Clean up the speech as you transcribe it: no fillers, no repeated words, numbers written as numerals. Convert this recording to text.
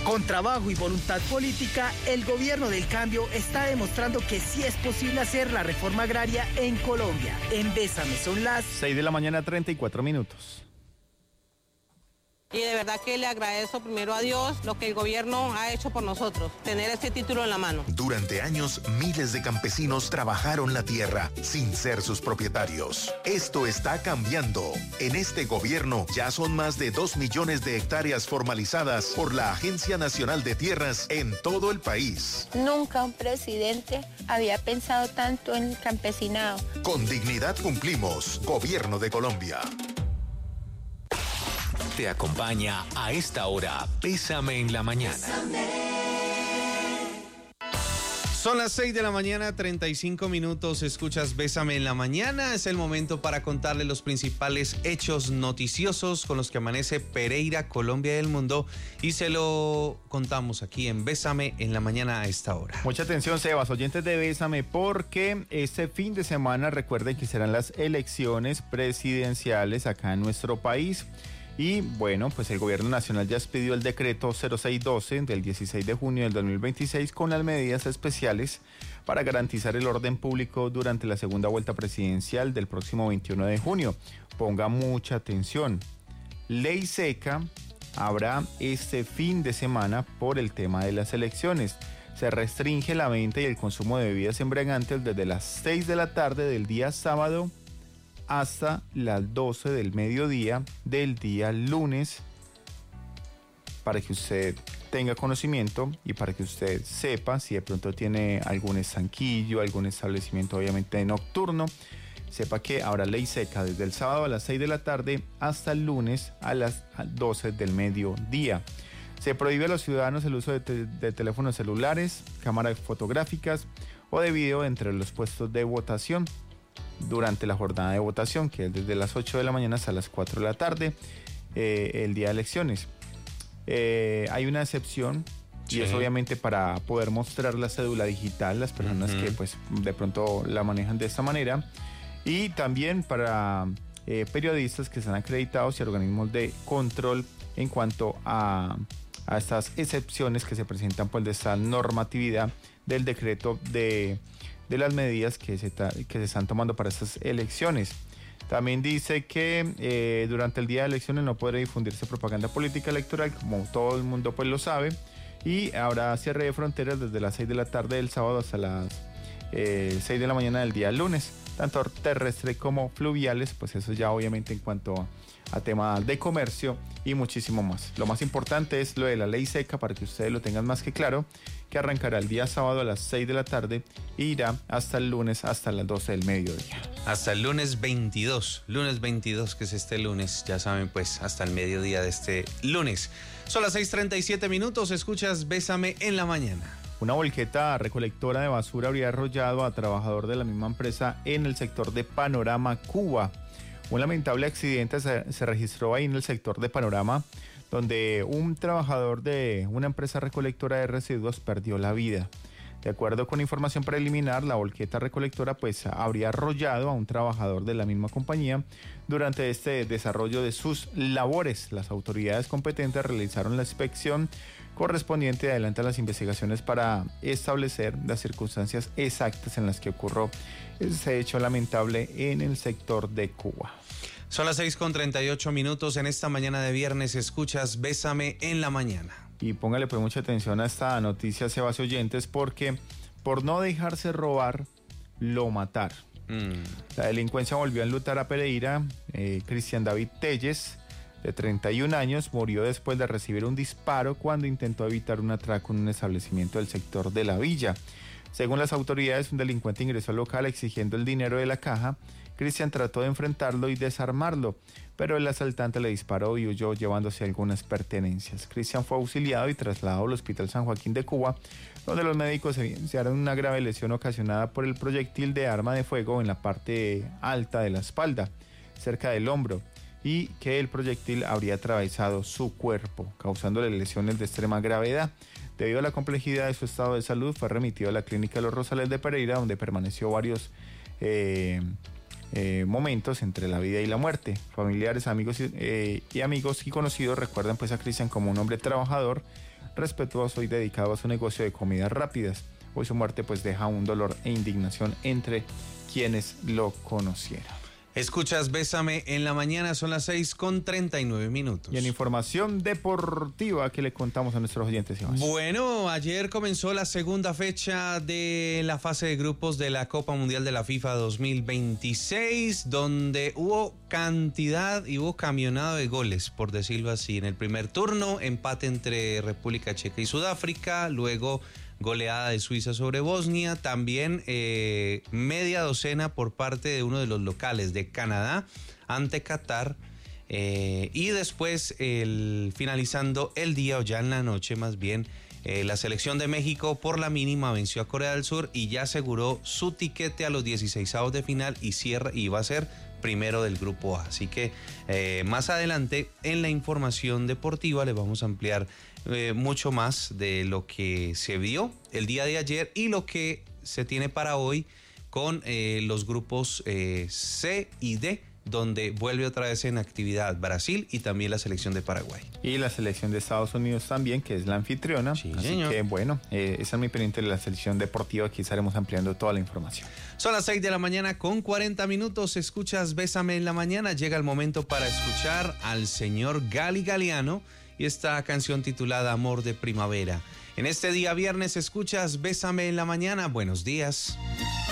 Con trabajo y voluntad política, el gobierno del cambio está demostrando que sí es posible hacer la reforma agraria en Colombia. En Bésame son las 6:34 a.m. Y de verdad que le agradezco primero a Dios lo que el gobierno ha hecho por nosotros, tener este título en la mano. Durante años, miles de campesinos trabajaron la tierra sin ser sus propietarios. Esto está cambiando. En este gobierno ya son más de 2 millones de hectáreas formalizadas por la Agencia Nacional de Tierras en todo el país. Nunca un presidente había pensado tanto en el campesinado. Con dignidad cumplimos. Gobierno de Colombia. Te acompaña a esta hora Bésame en la mañana. Son las 6:35 a.m. Escuchas Bésame en la mañana. Es el momento para contarle los principales hechos noticiosos con los que amanece Pereira, Colombia y el mundo. Y se lo contamos aquí en Bésame en la mañana a esta hora. Mucha atención, Sebas, oyentes de Bésame, porque este fin de semana recuerden que serán las elecciones presidenciales acá en nuestro país. Y bueno, pues el gobierno nacional ya expidió el decreto 0612 del 16 de junio del 2026 con las medidas especiales para garantizar el orden público durante la segunda vuelta presidencial del próximo 21 de junio. Ponga mucha atención. Ley seca habrá este fin de semana por el tema de las elecciones. Se restringe la venta y el consumo de bebidas embriagantes desde las 6 de la tarde del día sábado hasta las 12 del mediodía del día lunes, para que usted tenga conocimiento y para que usted sepa si de pronto tiene algún estanquillo, algún establecimiento obviamente nocturno, sepa que habrá ley seca desde el sábado a las 6 de la tarde hasta el lunes a las 12 del mediodía. Se prohíbe a los ciudadanos el uso de teléfonos celulares, cámaras fotográficas o de video entre los puestos de votación durante la jornada de votación, que es desde las 8 de la mañana hasta las 4 de la tarde, el día de elecciones. Hay una excepción, y es obviamente para poder mostrar la cédula digital, las personas que pues de pronto la manejan de esta manera, y también para periodistas que están acreditados y organismos de control en cuanto a estas excepciones que se presentan pues de esta normatividad del decreto de las medidas que se están tomando para estas elecciones. También dice que durante el día de elecciones no podrá difundirse propaganda política electoral, como todo el mundo pues lo sabe, y habrá cierre de fronteras desde las 6 de la tarde del sábado hasta las 6 de la mañana del día lunes, tanto terrestre como fluviales, pues eso ya obviamente en cuanto a temas de comercio y muchísimo más. Lo más importante es lo de la ley seca, para que ustedes lo tengan más que claro, que arrancará el día sábado a las 6 de la tarde e irá hasta el lunes hasta las 12 del mediodía. Hasta el lunes 22, que es este lunes, ya saben pues, hasta el mediodía de este lunes. Son las 6:37 a.m, escuchas Bésame en la mañana. Una volqueta recolectora de basura habría arrollado a trabajador de la misma empresa en el sector de Panorama, Cuba. Un lamentable accidente se registró ahí en el sector de Panorama, donde un trabajador de una empresa recolectora de residuos perdió la vida. De acuerdo con información preliminar, la volqueta recolectora pues habría arrollado a un trabajador de la misma compañía durante este desarrollo de sus labores. Las autoridades competentes realizaron la inspección correspondiente y adelantan las investigaciones para establecer las circunstancias exactas en las que ocurrió ese hecho lamentable en el sector de Cuba. Son las 6:38 a.m. en esta mañana de viernes. Escuchas Bésame en la mañana. Y póngale pues mucha atención a esta noticia, Sebas oyentes, porque por no dejarse robar, lo mataron. La delincuencia volvió a enlutar a Pereira. Cristian David Telles, de 31 años, murió después de recibir un disparo cuando intentó evitar un atraco en un establecimiento del sector de La Villa. Según las autoridades, un delincuente ingresó al local exigiendo el dinero de la caja. Cristian trató de enfrentarlo y desarmarlo, pero el asaltante le disparó y huyó llevándose algunas pertenencias. Cristian fue auxiliado y trasladado al Hospital San Joaquín de Cuba, donde los médicos evidenciaron una grave lesión ocasionada por el proyectil de arma de fuego en la parte alta de la espalda, cerca del hombro, y que el proyectil habría atravesado su cuerpo, causándole lesiones de extrema gravedad. Debido a la complejidad de su estado de salud, fue remitido a la clínica de los Rosales de Pereira, donde permaneció varios momentos entre la vida y la muerte. Familiares, amigos y conocidos recuerdan pues a Cristian como un hombre trabajador, respetuoso y dedicado a su negocio de comidas rápidas. Hoy su muerte pues deja un dolor e indignación entre quienes lo conocieron. Escuchas Bésame en la mañana, son las 6:39. Y en información deportiva, ¿qué le contamos a nuestros oyentes, Iván? Bueno, ayer comenzó la segunda fecha de la fase de grupos de la Copa Mundial de la FIFA 2026, donde hubo cantidad y hubo camionado de goles, por decirlo así. En el primer turno, empate entre República Checa y Sudáfrica, luego goleada de Suiza sobre Bosnia, también media docena por parte de uno de los locales de Canadá ante Qatar, y después finalizando el día o ya en la noche más bien, la selección de México por la mínima venció a Corea del Sur y ya aseguró su tiquete a los 16avos de final y va a ser primero del grupo A. Así que más adelante en la información deportiva les vamos a ampliar mucho más de lo que se vio el día de ayer y lo que se tiene para hoy con los grupos C y D, donde vuelve otra vez en actividad Brasil y también la selección de Paraguay. Y la selección de Estados Unidos también, que es la anfitriona. Sí, así señor. que bueno, esa es mi pendiente de la selección deportiva, aquí estaremos ampliando toda la información. Son las 6:40 escuchas Bésame en la mañana, llega el momento para escuchar al señor Gali Galeano y esta canción titulada Amor de Primavera. En este día viernes escuchas Bésame en la mañana, buenos días.